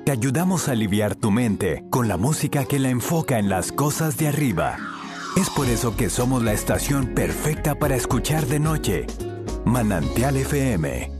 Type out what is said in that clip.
Te ayudamos a aliviar tu mente con la música que la enfoca en las cosas de arriba. Es por eso que somos la estación perfecta para escuchar de noche. Manantial FM.